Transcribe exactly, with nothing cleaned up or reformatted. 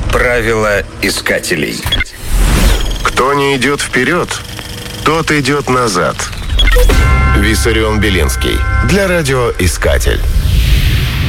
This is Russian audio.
Правила искателей. Кто не идет вперед, тот идет назад. Виссарион Белинский для радиоискатель.